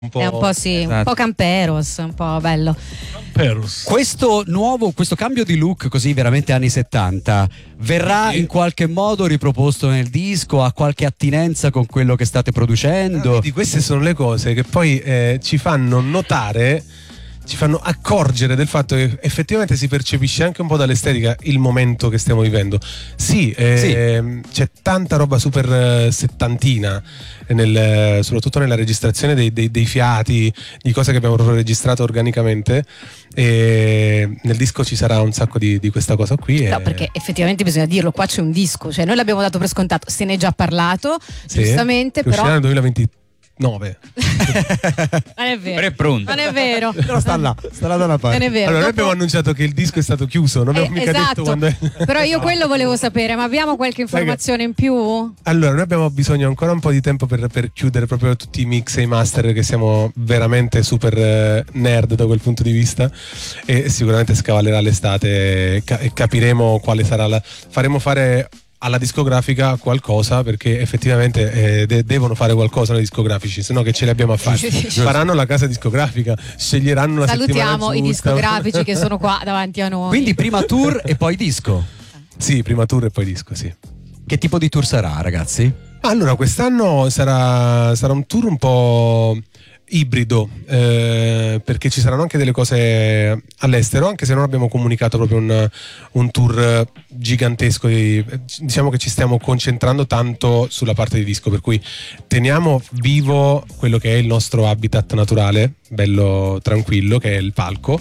È un po' sì, esatto. Un po' camperos, un po' bello. Questo cambio di look così veramente anni 70 verrà in qualche modo riproposto nel disco? Ha qualche attinenza con quello che state producendo? Vedi, queste sono le cose che poi ci fanno notare, ci fanno accorgere del fatto che effettivamente si percepisce anche un po' dall'estetica il momento che stiamo vivendo. Sì, c'è tanta roba super settantina, soprattutto nella registrazione dei fiati, di cose che abbiamo proprio registrato organicamente, e nel disco ci sarà un sacco di questa cosa qui. No, perché effettivamente bisogna dirlo, qua c'è un disco, cioè noi l'abbiamo dato per scontato, se ne è già parlato, sì, giustamente, però uscirà nel 2029. Non è vero. È pronto. Non è vero. Però sta là da una parte. Non è vero. Allora, noi abbiamo annunciato che il disco è stato chiuso, non abbiamo mica detto quando è. Però io quello volevo sapere, ma abbiamo qualche informazione in più? Allora, noi abbiamo bisogno ancora un po' di tempo per chiudere proprio tutti i mix e i master, che siamo veramente super nerd da quel punto di vista, e sicuramente scavallerà l'estate e capiremo quale sarà faremo fare alla discografica qualcosa, perché effettivamente devono fare qualcosa nei discografici, se no che ce li abbiamo a fare. Faranno la casa discografica, sceglieranno la settimana giusta. Salutiamo i discografici che sono qua davanti a noi. Quindi prima tour e poi disco? Sì, prima tour e poi disco, sì. Che tipo di tour sarà, ragazzi? Allora, quest'anno sarà un tour un po' ibrido, perché ci saranno anche delle cose all'estero, anche se non abbiamo comunicato proprio un tour gigantesco. Diciamo che ci stiamo concentrando tanto sulla parte di disco, per cui teniamo vivo quello che è il nostro habitat naturale, bello tranquillo, che è il palco,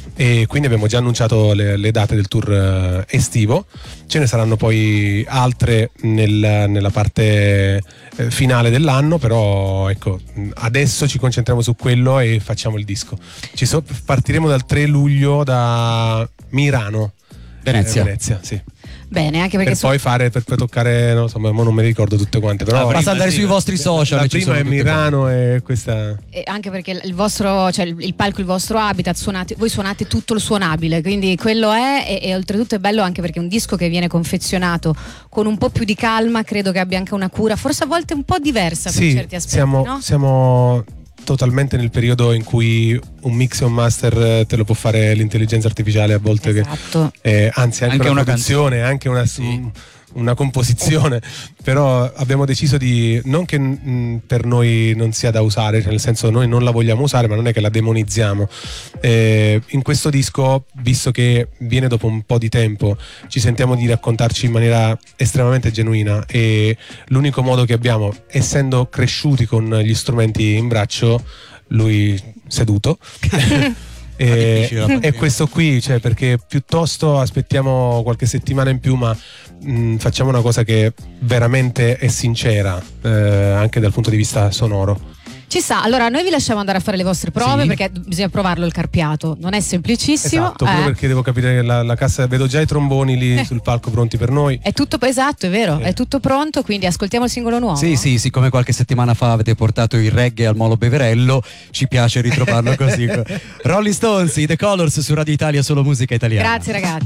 e quindi abbiamo già annunciato le date del tour estivo. Ce ne saranno poi altre nella parte finale dell'anno, però ecco, adesso ci concentriamo su quello e facciamo il disco. Partiremo dal 3 luglio da Milano, Venezia, sì. Bene, anche perché per poi toccare, no, insomma, non me le ricordo tutte quante, però basta andare sui vostri social. La prima è Milano e questa. E anche perché il vostro, cioè il palco, il vostro habitat, voi suonate tutto il suonabile, quindi quello è, e oltretutto è bello anche perché un disco che viene confezionato con un po' più di calma, credo che abbia anche una cura, forse a volte un po' diversa per certi aspetti. Siamo totalmente nel periodo in cui un mix e un master te lo può fare l'intelligenza artificiale a volte, esatto. Anzi anche una canzone, anche una composizione, però abbiamo deciso di, non che per noi non sia da usare, cioè nel senso noi non la vogliamo usare, ma non è che la demonizziamo. In questo disco, visto che viene dopo un po' di tempo, ci sentiamo di raccontarci in maniera estremamente genuina, e l'unico modo che abbiamo, essendo cresciuti con gli strumenti in braccio, lui seduto e questo qui, cioè, perché piuttosto aspettiamo qualche settimana in più, ma facciamo una cosa che veramente è sincera, anche dal punto di vista sonoro. Ci sta, allora noi vi lasciamo andare a fare le vostre prove, perché bisogna provarlo il carpiato, non è semplicissimo. Esatto, proprio perché devo capire che la cassa, vedo già i tromboni lì sul palco pronti per noi. È tutto, esatto, è vero, è tutto pronto, quindi ascoltiamo il singolo nuovo. Sì, siccome qualche settimana fa avete portato il reggae al Molo Beverello, ci piace ritrovarlo così. Rolling Stones, The Colors su Radio Italia, solo musica italiana. Grazie ragazzi.